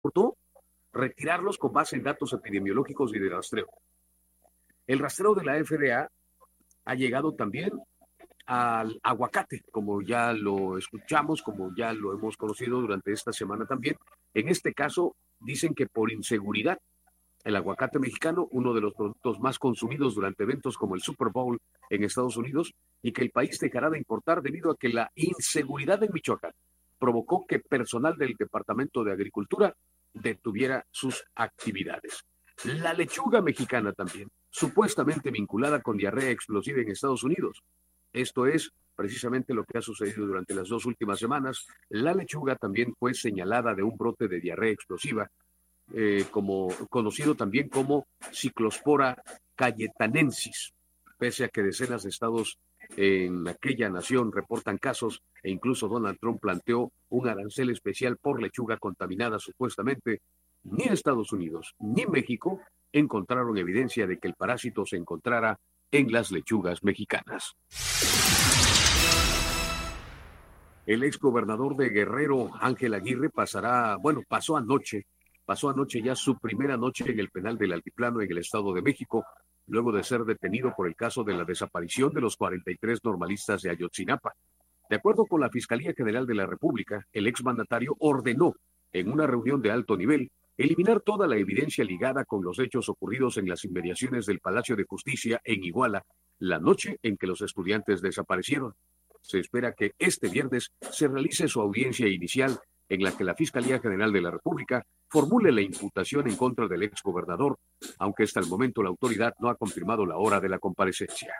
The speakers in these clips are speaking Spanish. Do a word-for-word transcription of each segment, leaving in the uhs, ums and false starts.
reportó retirarlos con base en datos epidemiológicos y de rastreo. El rastreo de la F D A ha llegado también al aguacate, como ya lo escuchamos, como ya lo hemos conocido durante esta semana también. En este caso, dicen que por inseguridad, el aguacate mexicano, uno de los productos más consumidos durante eventos como el Super Bowl en Estados Unidos, y que el país dejará de importar debido a que la inseguridad en Michoacán provocó que personal del Departamento de Agricultura detuviera sus actividades. La lechuga mexicana también, supuestamente vinculada con diarrea explosiva en Estados Unidos. Esto es precisamente lo que ha sucedido durante las dos últimas semanas. La lechuga también fue señalada de un brote de diarrea explosiva, eh, como, conocido también como Ciclospora cayetanensis, pese a que decenas de estados en aquella nación reportan casos e incluso Donald Trump planteó un arancel especial por lechuga contaminada supuestamente. Ni Estados Unidos ni México encontraron evidencia de que el parásito se encontrara en las lechugas mexicanas. El exgobernador de Guerrero, Ángel Aguirre, pasará, bueno, pasó anoche, pasó anoche ya su primera noche en el penal del Altiplano en el Estado de México, luego de ser detenido por el caso de la desaparición de los cuarenta y tres normalistas de Ayotzinapa. De acuerdo con la Fiscalía General de la República, el exmandatario ordenó, en una reunión de alto nivel, eliminar toda la evidencia ligada con los hechos ocurridos en las inmediaciones del Palacio de Justicia en Iguala, la noche en que los estudiantes desaparecieron. Se espera que este viernes se realice su audiencia inicial, en la que la Fiscalía General de la República formule la imputación en contra del exgobernador, aunque hasta el momento la autoridad no ha confirmado la hora de la comparecencia.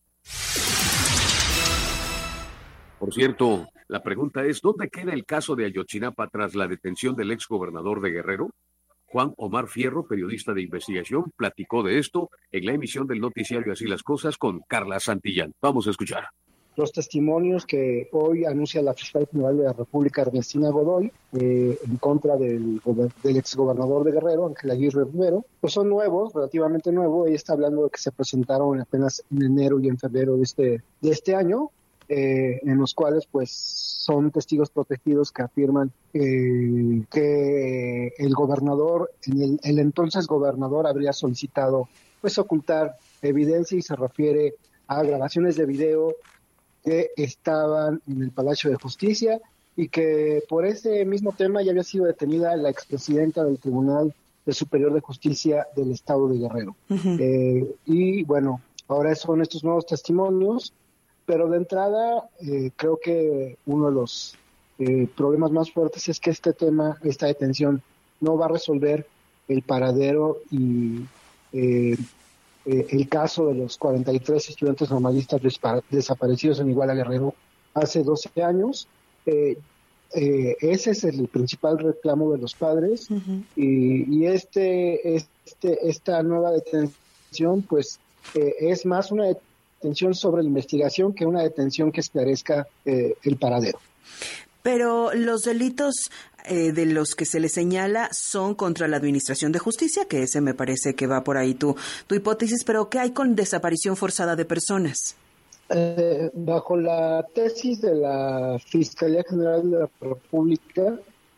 Por cierto, la pregunta es, ¿dónde queda el caso de Ayotzinapa tras la detención del exgobernador de Guerrero? Juan Omar Fierro, periodista de investigación, platicó de esto en la emisión del noticiario Así las Cosas con Carla Santillán. Vamos a escuchar. Los testimonios que hoy anuncia la fiscal general de la República, Ernestina Godoy, eh, en contra del, del exgobernador de Guerrero, Ángel Aguirre Rivero, pues son nuevos, relativamente nuevos. Ella está hablando de que se presentaron apenas en enero y en febrero de este, de este año, eh, en los cuales pues son testigos protegidos que afirman eh, que el gobernador, el, el entonces gobernador habría solicitado pues ocultar evidencia, y se refiere a grabaciones de video que estaban en el Palacio de Justicia, y que por ese mismo tema ya había sido detenida la expresidenta del Tribunal Superior de Justicia del Estado de Guerrero. Uh-huh. Eh, y bueno, ahora son estos nuevos testimonios, pero de entrada eh, creo que uno de los eh, problemas más fuertes es que este tema, esta detención, no va a resolver el paradero y eh, Eh, el caso de los cuarenta y tres estudiantes normalistas despa- desaparecidos en Iguala Guerrero hace doce años. Eh, eh, ese es el principal reclamo de los padres. Uh-huh. y, y este, este esta nueva detención pues eh, es más una detención sobre la investigación que una detención que esclarezca eh, el paradero. Pero los delitos eh, de los que se le señala son contra la Administración de Justicia, que ese me parece que va por ahí tu, tu hipótesis, pero ¿qué hay con desaparición forzada de personas? Eh, bajo la tesis de la Fiscalía General de la República,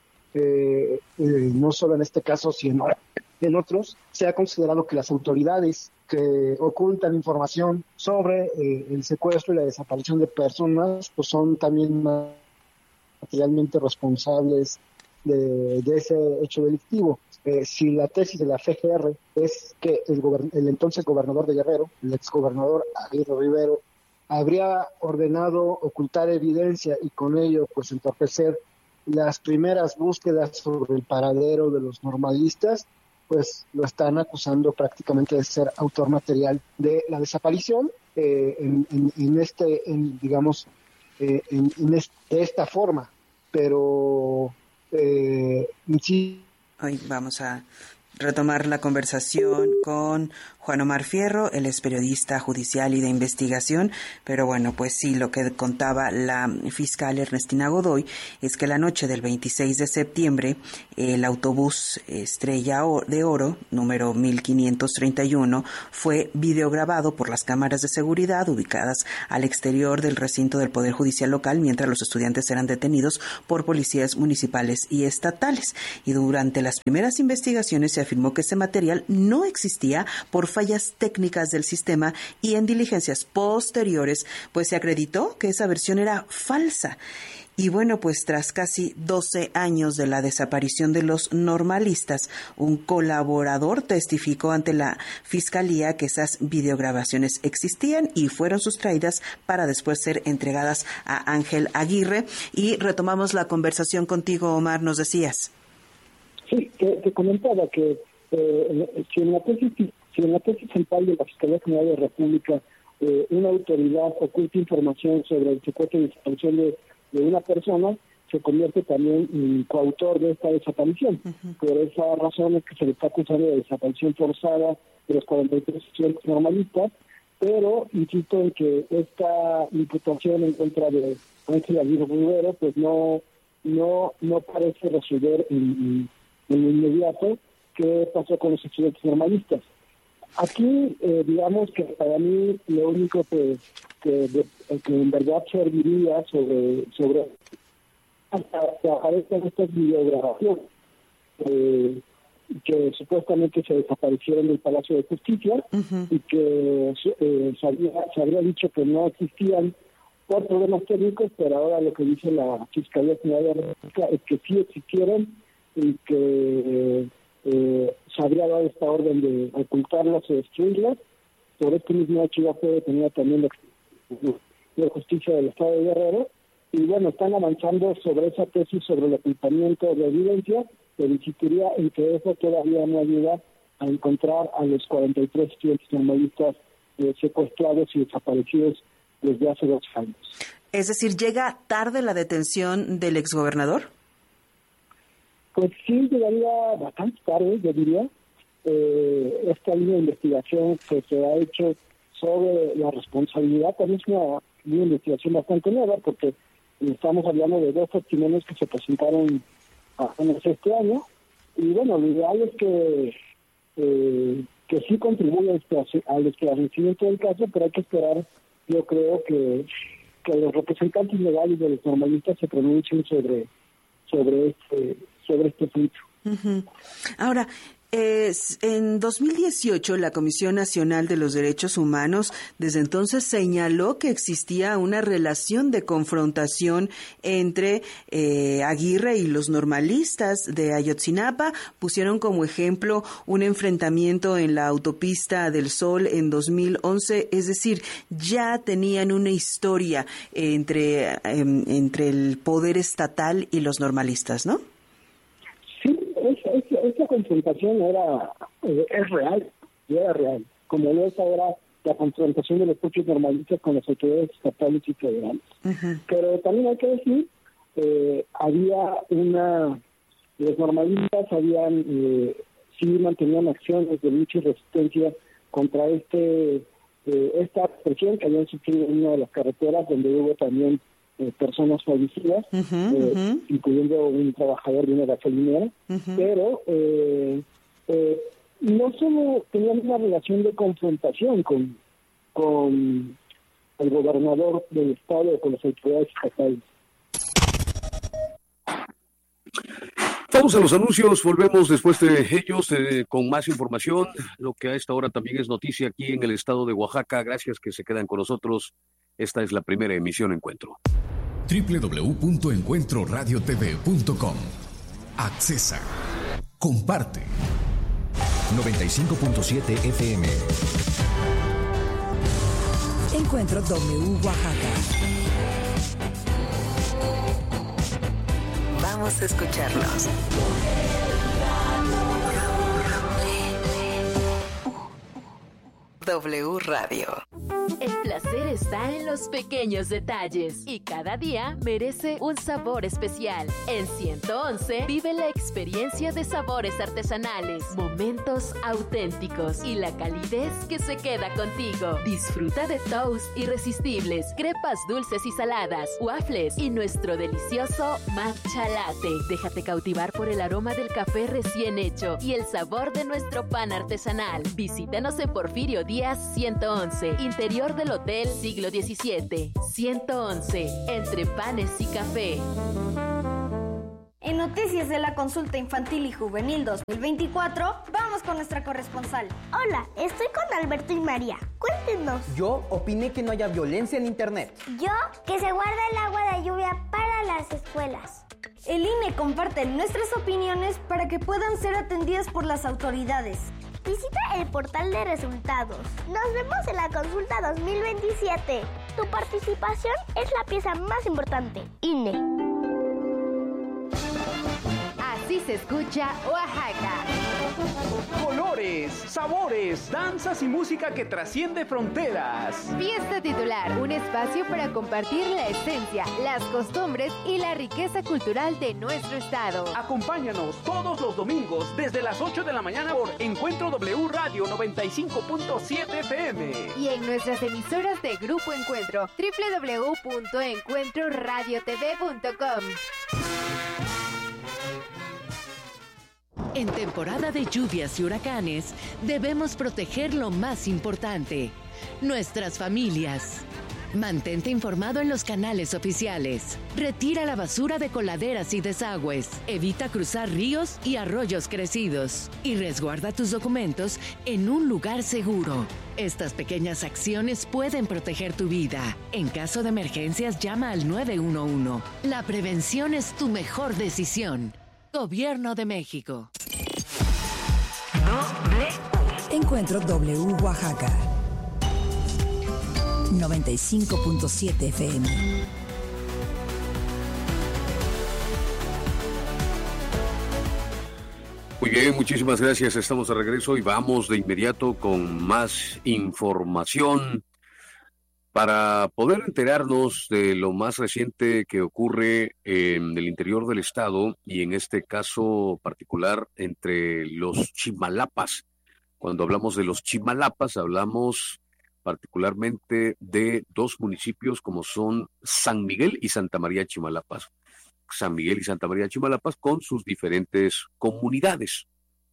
eh, eh, no solo en este caso, sino en otros, se ha considerado que las autoridades que ocultan información sobre eh, el secuestro y la desaparición de personas, pues son también más materialmente responsables de, de ese hecho delictivo. Eh, si la tesis de la F G R es que el, gobern- el entonces gobernador de Guerrero, el exgobernador Aguirre Rivero, habría ordenado ocultar evidencia y con ello pues entorpecer las primeras búsquedas sobre el paradero de los normalistas, pues lo están acusando prácticamente de ser autor material de la desaparición. Eh, en, en, en este, en, digamos, eh, en, en este, de esta forma, pero eh, sí. Ay, vamos a retomar la conversación con Juan Omar Fierro, él es periodista judicial y de investigación, pero bueno, pues sí, lo que contaba la fiscal Ernestina Godoy es que la noche del veintiséis de septiembre, el autobús Estrella de Oro, número mil quinientos treinta y uno, fue videograbado por las cámaras de seguridad ubicadas al exterior del recinto del Poder Judicial local, mientras los estudiantes eran detenidos por policías municipales y estatales. Y durante las primeras investigaciones se afirmó que ese material no existía por fallas técnicas del sistema, y en diligencias posteriores pues se acreditó que esa versión era falsa. Y bueno, pues tras casi doce años de la desaparición de los normalistas, un colaborador testificó ante la fiscalía que esas videograbaciones existían y fueron sustraídas para después ser entregadas a Ángel Aguirre. Y retomamos la conversación contigo, Omar, nos decías. Sí, te, te comentaba que eh, si en la tesis, si en la tesis central de la Fiscalía General de la República eh, una autoridad oculta información sobre el secuestro y desaparición de de una persona, se convierte también en coautor de esta desaparición. Uh-huh. Por esa razón es que se le está acusando de desaparición forzada de los cuarenta y tres estudiantes normalistas, pero insisto en que esta imputación en contra de Ángel Aguirre Rivero pues no no no parece resolver en, en lo inmediato qué pasó con los estudiantes normalistas. Aquí, eh, digamos que para mí lo único que, que, de, que en verdad serviría sobre sobre hasta que aparezcan estas videograbaciones eh, que supuestamente se desaparecieron del Palacio de Justicia, uh-huh, y que eh, se, había, se habría dicho que no existían por problemas técnicos, pero ahora lo que dice la Fiscalía General de la República es que sí existieron y que eh, eh, se habría dado esta orden de ocultarlas o destruirlas. Por este mismo hecho ya fue detenida también la, la justicia del Estado de Guerrero, y bueno, están avanzando sobre esa tesis sobre el ocultamiento de evidencia, pero insistiría en que eso todavía no ayuda a encontrar a los cuarenta y tres estudiantes normalistas eh, secuestrados y desaparecidos desde hace dos años. Es decir, ¿llega tarde la detención del exgobernador? Pues sí, llegaría bastante tarde, yo diría. Eh, esta línea de investigación que se ha hecho sobre la responsabilidad también es una línea de investigación bastante nueva, porque estamos hablando de dos testimonios que se presentaron apenas este año, y bueno, lo ideal es que eh, que sí contribuya al esclarecimiento del caso, pero hay que esperar, yo creo, que, que los representantes legales de los normalistas se pronuncien sobre sobre este sobre este hecho. Uh-huh. Ahora, Eh, en dos mil dieciocho, la Comisión Nacional de los Derechos Humanos desde entonces señaló que existía una relación de confrontación entre eh, Aguirre y los normalistas de Ayotzinapa. Pusieron como ejemplo un enfrentamiento en la autopista del Sol en dos mil once, es decir, ya tenían una historia entre, eh, entre el poder estatal y los normalistas, ¿no? Esta confrontación era eh, es real, era real, como lo es ahora la confrontación de los propios normalistas con las autoridades estatales y federales. Uh-huh. Pero también hay que decir, eh, había una, los normalistas habían, eh, sí mantenían acciones de lucha y resistencia contra este eh, esta presión que habían sufrido en una de las carreteras, donde hubo también Eh, personas fallecidas, uh-huh, eh, uh-huh. incluyendo un trabajador de una gasolinera, uh-huh. pero eh, eh, no solo tenían una relación de confrontación con, con el gobernador del estado o con las autoridades estatales. Vamos a los anuncios, volvemos después de ellos eh, con más información, lo que a esta hora también es noticia aquí en el estado de Oaxaca. Gracias que se quedan con nosotros. Esta es la primera emisión Encuentro. doble u doble u doble u punto encuentro radio t v punto com. Accesa. Comparte. noventa y cinco punto siete F M. Encuentro W Oaxaca. Vamos a escucharlos. W Radio. El placer está en los pequeños detalles y cada día merece un sabor especial. En ciento once vive la experiencia de sabores artesanales, momentos auténticos y la calidez que se queda contigo. Disfruta de toast irresistibles, crepas dulces y saladas, waffles y nuestro delicioso matcha latte. Déjate cautivar por el aroma del café recién hecho y el sabor de nuestro pan artesanal. Visítanos en Porfirio Díaz ciento once, interior del Hotel Siglo diecisiete. ciento once, entre panes y café. En noticias de la consulta infantil y juvenil dos mil veinticuatro, vamos con nuestra corresponsal. Hola, estoy con Alberto y María. Cuéntenos. Yo opiné que no haya violencia en internet. Yo, que se guarda el agua de lluvia para las escuelas. El I N E comparte nuestras opiniones para que puedan ser atendidas por las autoridades. Visita el portal de resultados. Nos vemos en la consulta dos mil veintisiete. Tu participación es la pieza más importante. I N E. Así se escucha Oaxaca. Colores, sabores, danzas y música que trasciende fronteras. Fiesta Titular, un espacio para compartir la esencia, las costumbres y la riqueza cultural de nuestro estado. Acompáñanos todos los domingos desde las ocho de la mañana por Encuentro W Radio noventa y cinco punto siete F M. Y en nuestras emisoras de Grupo Encuentro, doble u doble u doble u punto encuentro radio t v punto com. En temporada de lluvias y huracanes, debemos proteger lo más importante, nuestras familias. Mantente informado en los canales oficiales. Retira la basura de coladeras y desagües. Evita cruzar ríos y arroyos crecidos. Y resguarda tus documentos en un lugar seguro. Estas pequeñas acciones pueden proteger tu vida. En caso de emergencias, llama al nueve uno uno. La prevención es tu mejor decisión. Gobierno de México. Encuentro W Oaxaca noventa y cinco punto siete F M. Muy bien, muchísimas gracias. Estamos de regreso y vamos de inmediato con más información para poder enterarnos de lo más reciente que ocurre en el interior del estado y en este caso particular entre los Chimalapas. Cuando hablamos de los Chimalapas, hablamos particularmente de dos municipios como son San Miguel y Santa María Chimalapas. San Miguel y Santa María Chimalapas con sus diferentes comunidades.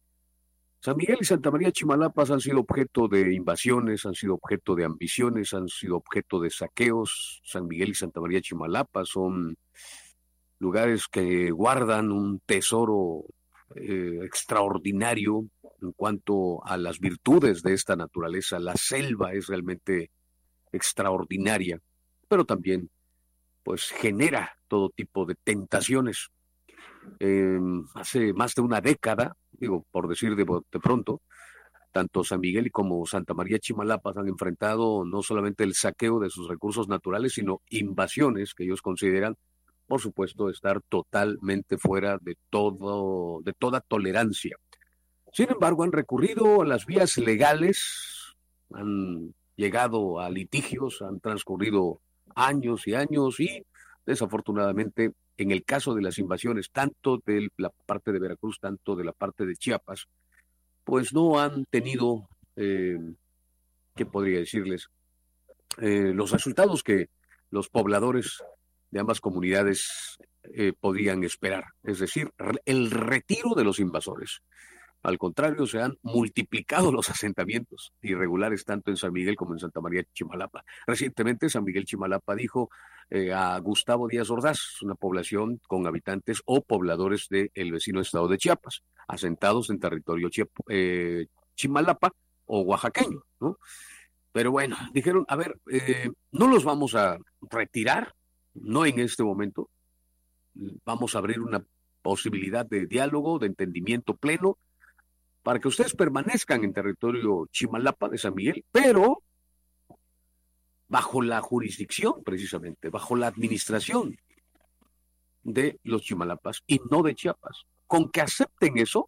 San Miguel y Santa María Chimalapas han sido objeto de invasiones, han sido objeto de ambiciones, han sido objeto de saqueos. San Miguel y Santa María Chimalapas son lugares que guardan un tesoro eh, extraordinario en cuanto a las virtudes de esta naturaleza. La selva es realmente extraordinaria, pero también pues genera todo tipo de tentaciones. Eh, hace más de una década, digo, por decir de, de pronto, tanto San Miguel como Santa María Chimalapas han enfrentado no solamente el saqueo de sus recursos naturales, sino invasiones que ellos consideran, por supuesto, estar totalmente fuera de todo, de toda tolerancia. Sin embargo, han recurrido a las vías legales, han llegado a litigios, han transcurrido años y años y, desafortunadamente, en el caso de las invasiones, tanto de la parte de Veracruz, tanto de la parte de Chiapas, pues no han tenido, eh, ¿qué podría decirles? Eh, los resultados que los pobladores de ambas comunidades eh, podían esperar, es decir, el retiro de los invasores. Al contrario, se han multiplicado los asentamientos irregulares tanto en San Miguel como en Santa María Chimalapa. Recientemente, San Miguel Chimalapa dijo eh, a Gustavo Díaz Ordaz, una población con habitantes o pobladores del vecino estado de Chiapas, asentados en territorio Chiap- eh, Chimalapa o oaxaqueño, ¿no? Pero bueno, dijeron, a ver, eh, no los vamos a retirar, no en este momento, vamos a abrir una posibilidad de diálogo, de entendimiento pleno, para que ustedes permanezcan en territorio Chimalapa de San Miguel, pero bajo la jurisdicción, precisamente, bajo la administración de los Chimalapas y no de Chiapas. Con que acepten eso,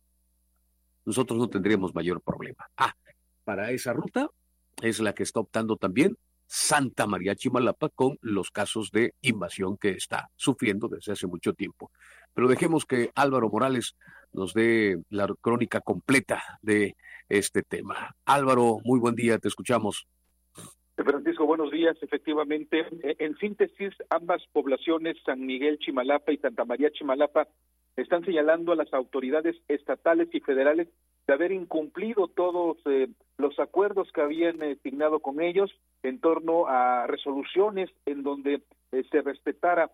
nosotros no tendríamos mayor problema. Ah, para esa ruta es la que está optando también Santa María Chimalapa con los casos de invasión que está sufriendo desde hace mucho tiempo. Pero dejemos que Álvaro Morales nos dé la crónica completa de este tema. Álvaro, muy buen día, te escuchamos. Francisco, buenos días. Efectivamente, en síntesis, ambas poblaciones, San Miguel Chimalapa y Santa María Chimalapa, están señalando a las autoridades estatales y federales de haber incumplido todos eh, los acuerdos que habían eh, signado con ellos en torno a resoluciones en donde eh, se respetara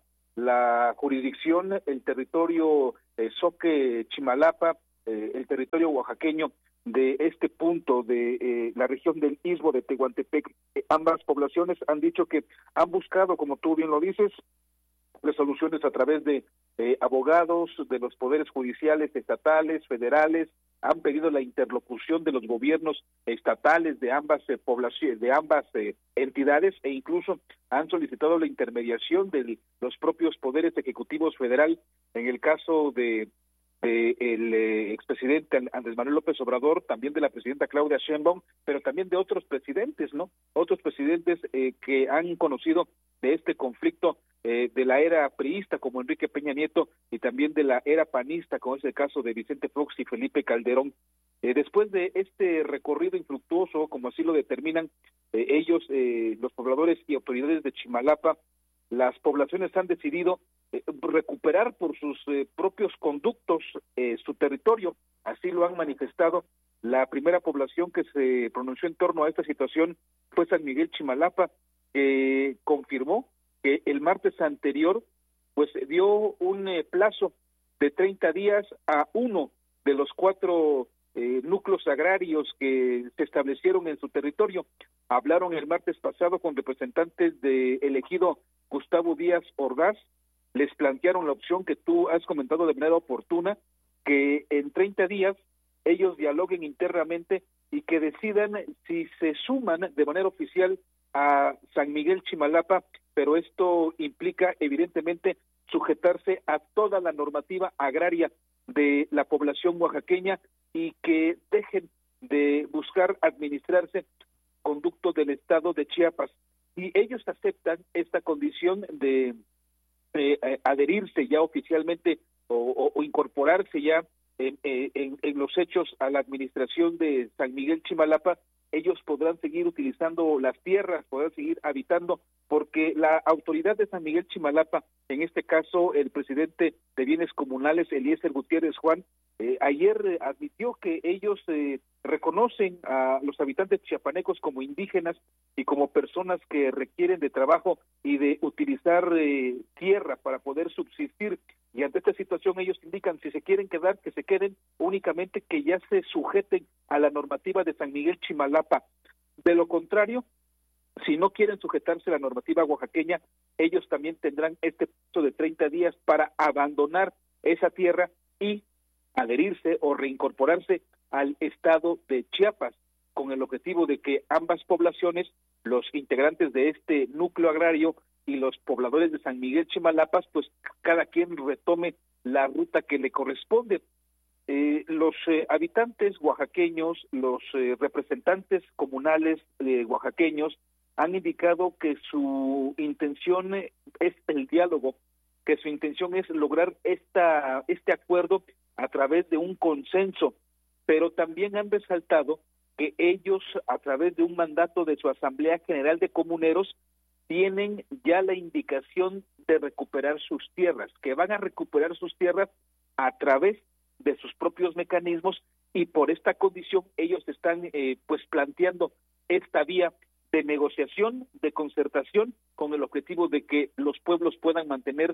la jurisdicción, el territorio eh, Soque Chimalapa, eh, el territorio oaxaqueño de este punto de eh, la región del Istmo de Tehuantepec. Eh, ambas poblaciones han dicho que han buscado, como tú bien lo dices, resoluciones a través de eh, abogados, de los poderes judiciales estatales, federales, han pedido la interlocución de los gobiernos estatales de ambas eh, poblaciones, de ambas eh, entidades, e incluso han solicitado la intermediación de los propios poderes ejecutivos federal en el caso de Eh, el eh, expresidente Andrés Manuel López Obrador, también de la presidenta Claudia Sheinbaum, pero también de otros presidentes, ¿no? Otros presidentes eh, que han conocido de este conflicto eh, de la era priista, como Enrique Peña Nieto, y también de la era panista, como es el caso de Vicente Fox y Felipe Calderón. Eh, después de este recorrido infructuoso, como así lo determinan eh, ellos, eh, los pobladores y autoridades de Chimalapa, las poblaciones han decidido eh, recuperar por sus eh, propios conductos eh, su territorio. Así lo han manifestado. La primera población que se pronunció en torno a esta situación fue San Miguel Chimalapa, que eh, confirmó que el martes anterior pues dio un eh, plazo de treinta días a uno de los cuatro eh, núcleos agrarios que se establecieron en su territorio. Hablaron el martes pasado con representantes del ejido Gustavo Díaz Ordaz, les plantearon la opción que tú has comentado de manera oportuna, que en treinta días ellos dialoguen internamente y que decidan si se suman de manera oficial a San Miguel Chimalapa, pero esto implica evidentemente sujetarse a toda la normativa agraria de la población oaxaqueña y que dejen de buscar administrarse conducto del estado de Chiapas. Y ellos aceptan esta condición de eh, adherirse ya oficialmente o, o, o incorporarse ya en, en, en los hechos a la administración de San Miguel Chimalapa. Ellos podrán seguir utilizando las tierras, podrán seguir habitando, porque la autoridad de San Miguel Chimalapa, en este caso el presidente de Bienes Comunales, Eliezer Gutiérrez Juan, eh, ayer eh, admitió que ellos eh, reconocen a los habitantes chiapanecos como indígenas y como personas que requieren de trabajo y de utilizar eh, tierra para poder subsistir. Y ante esta situación ellos indican, si se quieren quedar, que se queden, únicamente que ya se sujeten a la normativa de San Miguel Chimalapa. De lo contrario, si no quieren sujetarse a la normativa oaxaqueña, ellos también tendrán este plazo de treinta días para abandonar esa tierra y adherirse o reincorporarse al estado de Chiapas, con el objetivo de que ambas poblaciones, los integrantes de este núcleo agrario y los pobladores de San Miguel Chimalapas, pues cada quien retome la ruta que le corresponde. Eh, los eh, habitantes oaxaqueños, los eh, representantes comunales eh, oaxaqueños han indicado que su intención es el diálogo, que su intención es lograr esta este acuerdo a través de un consenso, pero también han resaltado que ellos, a través de un mandato de su Asamblea General de Comuneros, tienen ya la indicación de recuperar sus tierras, que van a recuperar sus tierras a través de sus propios mecanismos, y por esta condición ellos están eh, pues planteando esta vía de negociación, de concertación, con el objetivo de que los pueblos puedan mantener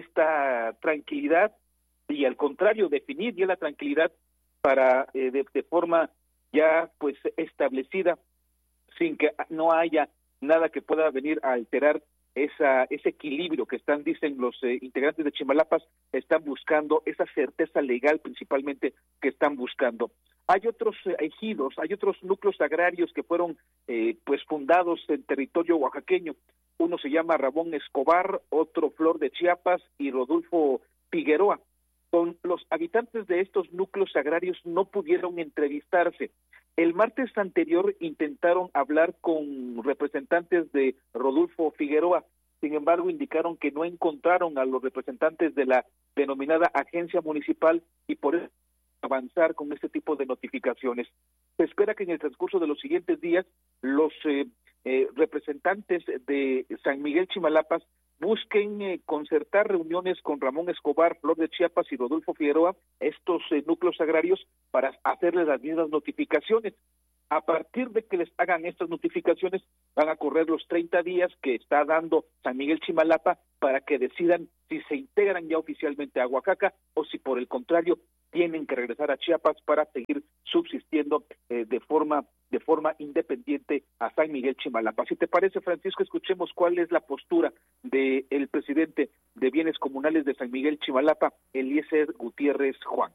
esta tranquilidad y, al contrario, definir ya la tranquilidad para eh, de, de forma ya pues establecida, sin que no haya nada que pueda venir a alterar esa ese equilibrio que están, dicen los eh, integrantes de Chimalapas, están buscando, esa certeza legal principalmente que están buscando. Hay otros eh, ejidos, hay otros núcleos agrarios que fueron eh, pues fundados en territorio oaxaqueño. Uno se llama Ramón Escobar, otro Flor de Chiapas y Rodolfo Figueroa. Con los habitantes de estos núcleos agrarios no pudieron entrevistarse. El martes anterior intentaron hablar con representantes de Rodolfo Figueroa, sin embargo indicaron que no encontraron a los representantes de la denominada agencia municipal y por eso avanzar con este tipo de notificaciones. Se espera que en el transcurso de los siguientes días los eh, eh, representantes de San Miguel Chimalapas busquen eh, concertar reuniones con Ramón Escobar, Flor de Chiapas y Rodolfo Figueroa, estos eh, núcleos agrarios, para hacerles las mismas notificaciones. A partir de que les hagan estas notificaciones, van a correr los treinta días que está dando San Miguel Chimalapa para que decidan si se integran ya oficialmente a Oaxaca o si por el contrario tienen que regresar a Chiapas para seguir subsistiendo eh, de forma de forma independiente a San Miguel Chimalapa. Si te parece, Francisco, escuchemos cuál es la postura del presidente de Bienes Comunales de San Miguel Chimalapa, Eliezer Gutiérrez Juan.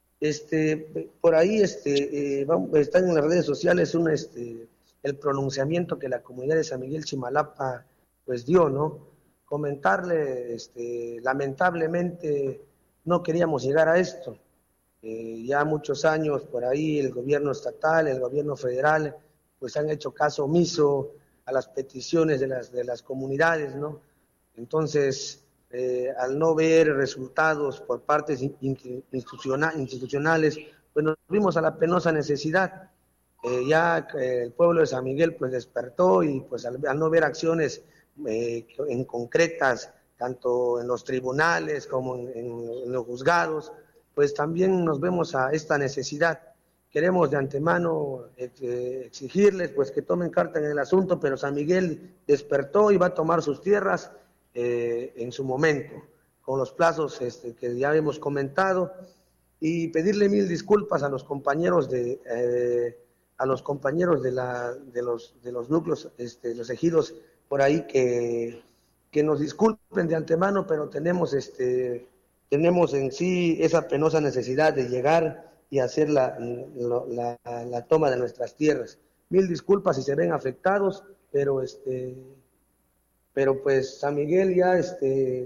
Este, por ahí este, eh, vamos, están en las redes sociales un, este, el pronunciamiento que la comunidad de San Miguel Chimalapa pues dio, ¿no? Comentarle, este, lamentablemente no queríamos llegar a esto. Eh, ya muchos años por ahí el gobierno estatal, el gobierno federal, pues han hecho caso omiso a las peticiones de las, de las comunidades, ¿no? Entonces, eh, al no ver resultados por partes institucional, institucionales, pues nos vimos a la penosa necesidad. Eh, ya eh, el pueblo de San Miguel pues despertó y pues al, al no ver acciones eh, en concretas, tanto en los tribunales como en, en, en los juzgados, pues también nos vemos a esta necesidad. Queremos de antemano eh, exigirles pues que tomen carta en el asunto, pero San Miguel despertó y va a tomar sus tierras eh, en su momento, con los plazos este, que ya hemos comentado, y pedirle mil disculpas a los compañeros de eh, a los compañeros de la de los de los núcleos, este, los ejidos por ahí que que nos disculpen de antemano, pero tenemos este tenemos en sí esa penosa necesidad de llegar y hacer la, la, la, la toma de nuestras tierras. Mil disculpas si se ven afectados, pero este, pero pues San Miguel ya este,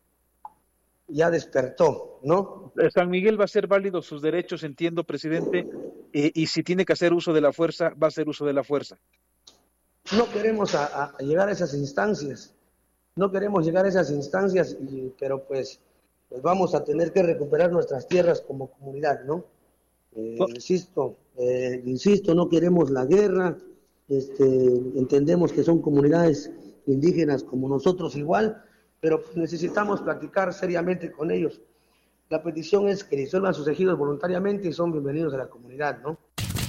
ya despertó, ¿no? San Miguel va a ser válido sus derechos, entiendo, presidente, eh, y si tiene que hacer uso de la fuerza, va a hacer uso de la fuerza. No queremos a, a llegar a esas instancias, no queremos llegar a esas instancias, y, pero pues, pues vamos a tener que recuperar nuestras tierras como comunidad, ¿no? Eh, oh. Insisto, eh, insisto, no queremos la guerra, este, entendemos que son comunidades indígenas como nosotros igual, pero pues necesitamos platicar seriamente con ellos. La petición es que disuelvan sus ejidos voluntariamente y son bienvenidos a la comunidad, ¿no?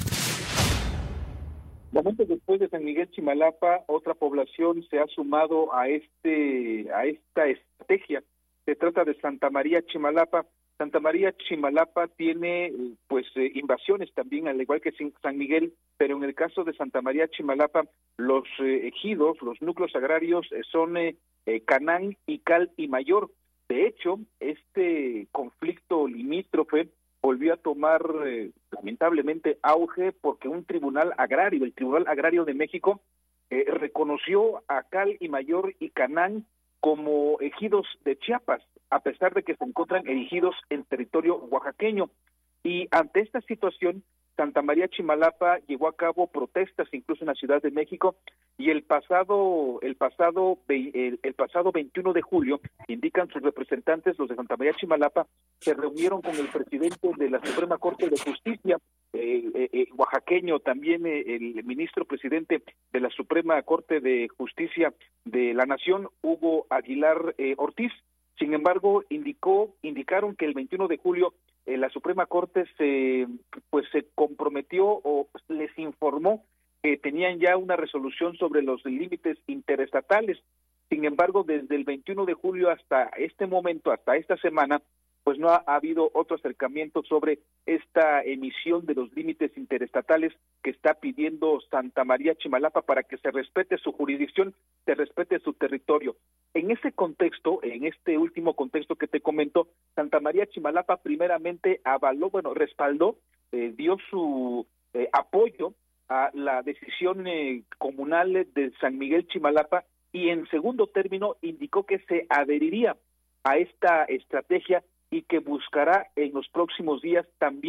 Momentos después de San Miguel Chimalapa, otra población se ha sumado a este a esta estrategia. Se trata de Santa María Chimalapa. Santa María Chimalapa tiene pues eh, invasiones también, al igual que San Miguel, pero en el caso de Santa María Chimalapa, los eh, ejidos, los núcleos agrarios eh, son eh, eh, Canán, Ical y Mayor. De hecho, este conflicto limítrofe volvió a tomar eh, lamentablemente auge porque un tribunal agrario, el Tribunal Agrario de México, eh, reconoció a Cal y Mayor y Canán como ejidos de Chiapas, a pesar de que se encuentran erigidos en territorio oaxaqueño. Y ante esta situación, Santa María Chimalapa llevó a cabo protestas incluso en la Ciudad de México, y el pasado el pasado el, el pasado veintiuno de julio, indican sus representantes, los de Santa María Chimalapa, se reunieron con el presidente de la Suprema Corte de Justicia, eh, eh, eh, oaxaqueño, también eh, el ministro presidente de la Suprema Corte de Justicia de la Nación, Hugo Aguilar eh, Ortiz. Sin embargo, indicó indicaron que el veintiuno de julio eh, la Suprema Corte se pues se comprometió o les informó que tenían ya una resolución sobre los límites interestatales. Sin embargo, desde el veintiuno de julio hasta este momento, hasta esta semana, pues no ha, ha habido otro acercamiento sobre esta emisión de los límites interestatales que está pidiendo Santa María Chimalapa para que se respete su jurisdicción, se respete su territorio. En ese contexto, en este último contexto que te comento, Santa María Chimalapa primeramente avaló, bueno, respaldó, eh, dio su eh, apoyo a la decisión eh, comunal de San Miguel Chimalapa, y en segundo término indicó que se adheriría a esta estrategia y que buscará en los próximos días también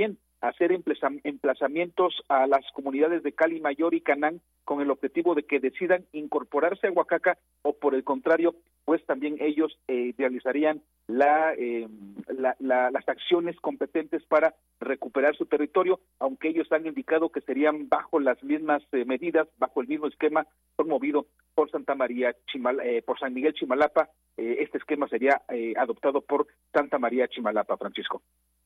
hacer emplazamientos a las comunidades de Cali Mayor y Canán con el objetivo de que decidan incorporarse a Oaxaca o por el contrario, pues también ellos eh, realizarían la, eh, la, la, las acciones competentes para recuperar su territorio, aunque ellos han indicado que serían bajo las mismas eh, medidas, bajo el mismo esquema promovido por Santa María Chimal, eh, por San Miguel Chimalapa. Eh, este esquema sería eh, adoptado por Santa María Chimalapa, Francisco.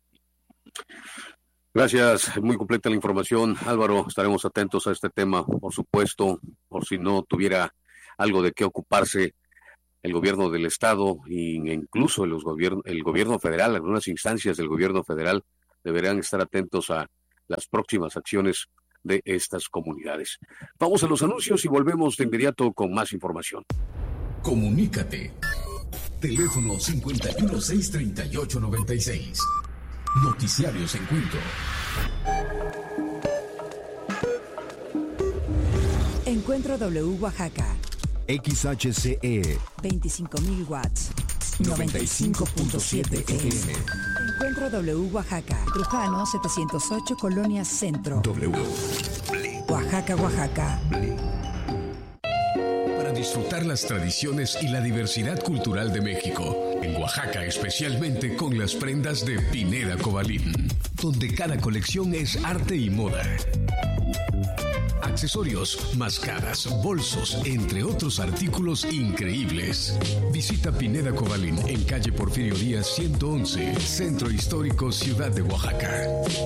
Gracias, muy completa la información, Álvaro. Estaremos atentos a este tema, por supuesto, por si no tuviera algo de qué ocuparse el gobierno del estado e incluso los gobierno, el gobierno federal, algunas instancias del gobierno federal deberán estar atentos a las próximas acciones de estas comunidades. Vamos a los anuncios y volvemos de inmediato con más información. Comunícate. Teléfono cincuenta y uno, seiscientos treinta y ocho, noventa y seis. Noticiarios Encuentro. Encuentro W Oaxaca. X H C E. veinticinco mil watts. noventa y cinco punto siete F M. Encuentro W Oaxaca. Trujano setecientos ocho, Colonia Centro. W. Oaxaca, Oaxaca. Para disfrutar las tradiciones y la diversidad cultural de México. En Oaxaca, especialmente con las prendas de Pineda Cobalín, donde cada colección es arte y moda. Accesorios, máscaras, bolsos, entre otros artículos increíbles. Visita Pineda Cobalín en calle Porfirio Díaz ciento once, Centro Histórico, Ciudad de Oaxaca.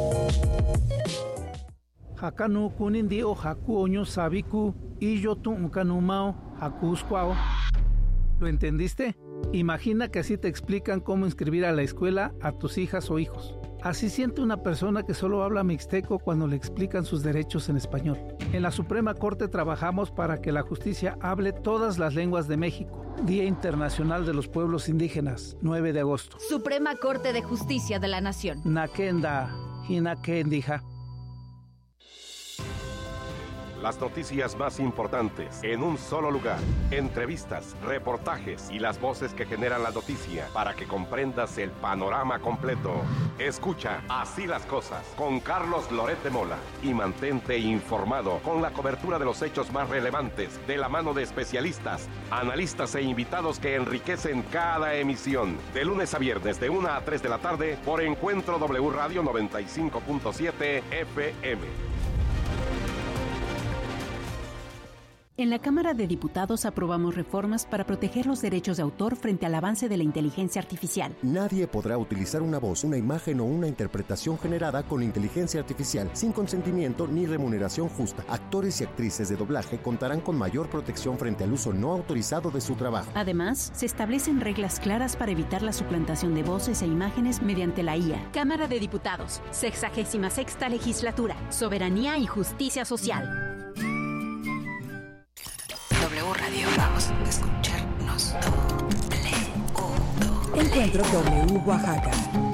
Hakanu kunindi o haku oño sabiku y yo tu unkanumao hakuskwao. ¿Lo entendiste? Imagina que así te explican cómo inscribir a la escuela a tus hijas o hijos. Así siente una persona que solo habla mixteco cuando le explican sus derechos en español. En la Suprema Corte trabajamos para que la justicia hable todas las lenguas de México. Día Internacional de los Pueblos Indígenas, nueve de agosto. Suprema Corte de Justicia de la Nación. Nakenda, Hinakendija. Las noticias más importantes en un solo lugar. Entrevistas, reportajes y las voces que generan la noticia para que comprendas el panorama completo. Escucha Así las Cosas con Carlos Loret de Mola y mantente informado con la cobertura de los hechos más relevantes de la mano de especialistas, analistas e invitados que enriquecen cada emisión. De lunes a viernes de una a tres de la tarde por Encuentro W Radio noventa y cinco punto siete F M. En la Cámara de Diputados aprobamos reformas para proteger los derechos de autor frente al avance de la inteligencia artificial. Nadie podrá utilizar una voz, una imagen o una interpretación generada con inteligencia artificial sin consentimiento ni remuneración justa. Actores y actrices de doblaje contarán con mayor protección frente al uso no autorizado de su trabajo. Además, se establecen reglas claras para evitar la suplantación de voces e imágenes mediante la I A. Cámara de Diputados, sexagésima sexta legislatura, soberanía y justicia social. W Radio, vamos a escucharnos. Encuentro W Oaxaca.